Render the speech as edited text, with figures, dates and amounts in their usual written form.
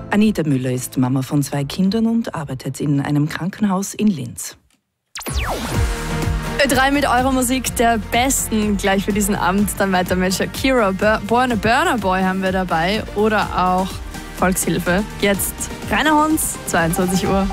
Anita Müller ist Mama von 2 Kindern und arbeitet in einem Krankenhaus in Linz. Ö3 mit eurer Musik der besten gleich für diesen Abend. Dann weiter mit Shakira, Born a Burner Boy haben wir dabei oder auch Volkshilfe. Jetzt Rainer Hons, 22 Uhr.